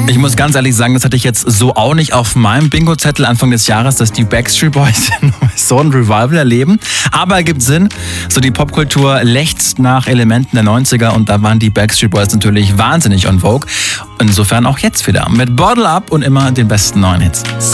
Ich muss ganz ehrlich sagen, das hatte ich jetzt so auch nicht auf meinem Bingo-Zettel Anfang des Jahres, dass die Backstreet Boys so ein Revival erleben. Aber ergibt Sinn, so die Popkultur lechzt nach Elementen der 90er und da waren die Backstreet Boys natürlich wahnsinnig on vogue. Insofern auch jetzt wieder mit Bottle Up und immer den besten neuen Hits.